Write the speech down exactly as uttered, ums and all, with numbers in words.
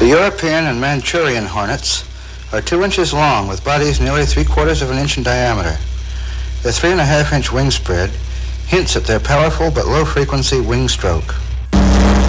The European and Manchurian hornets are two inches long with bodies nearly three quarters of an inch in diameter. Their three and a half inch wingspread hints at their powerful but low frequency wing stroke.